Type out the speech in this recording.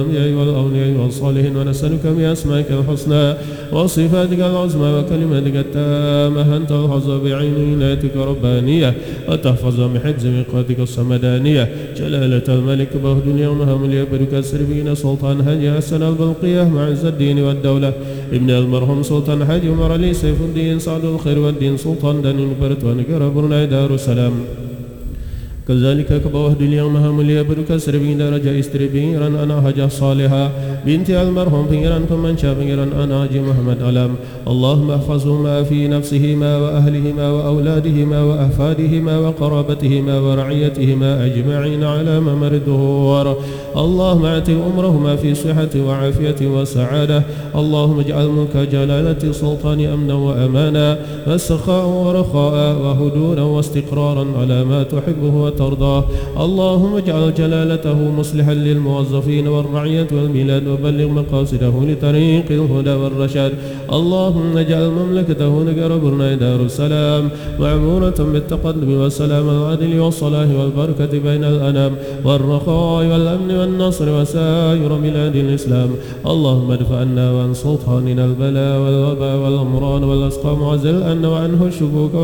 والأولياء والصالحين، ونسألك بأسمائك الحسنى وصفاتك العظمى وكلماتك التامة أن تلحظ بعين عنايتك ربانية وتحفظ بحفظ مقاتك الصمدانية جلالة الملك بهد اليوم هم برك السربين سلطان هادي حسن البلقية مع عز الدين والدولة ابن المرحوم سلطان حاج عمر علي سيف الدين سعد الخير والدين سلطان دان برت ونقر برنا دار السلام. كذلك كبوهد اليوم هم ليبرك سربين درجة استربيرا أنا هجا صالحا بنت المرحوم بيرا فمن شابيرا أنا هجي محمد علم. اللهم احفظهما في نفسهما وأهلهما وأولادهما وأحفادهما وقرابتهما ورعيتهما أجمعين على ممر الدهور. اللهم اعتل أمرهما في صحة وعافية وسعادة. اللهم اجعل ملك جلالة سلطان أمنا وأمانا والسخاء ورخاء وهدوءا واستقرارا على ما تحبه وترضاه. اللهم اجعل جلالته مصلحا للموظفين والرعية والبلاد وبلغ مقاصده لطريق الهدى والرشاد. اللهم اجعل مملكته نقر برنا دار السلام معمورة بالتقدم والسلام العدل والصلاح والبركة بين الأنام والرخاء والأمن والنصر وسائر بلاد الإسلام. اللهم ادفع عنا وعن سلطاننا البلاء والوباء والأمراض والأسقام وعزل عنا وعنه الشكوك